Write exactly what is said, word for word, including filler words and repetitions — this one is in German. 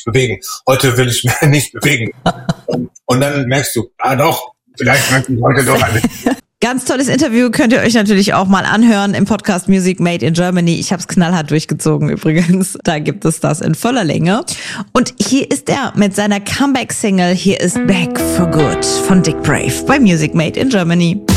bewegen. Heute will ich mich nicht bewegen. Und, und dann merkst du, ah doch, vielleicht möchte ich heute doch eine. Ganz tolles Interview, könnt ihr euch natürlich auch mal anhören im Podcast Music Made in Germany. Ich habe es knallhart durchgezogen übrigens. Da gibt es das in voller Länge. Und hier ist er mit seiner Comeback-Single Here is Back for Good von Dick Brave bei Music Made in Germany.